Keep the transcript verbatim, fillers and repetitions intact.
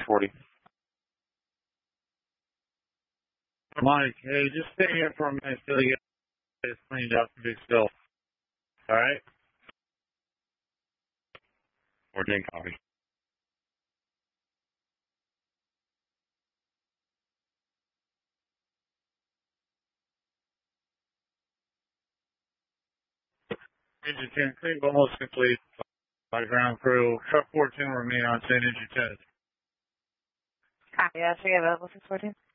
forty. Mike, hey, just stay here for a minute till you get this cleaned up and be still. All right? fourteen, copy. Engine ten, clean, almost complete. By ground crew, truck fourteen will remain on ten, engine ten. Copy, that's available, six fourteen.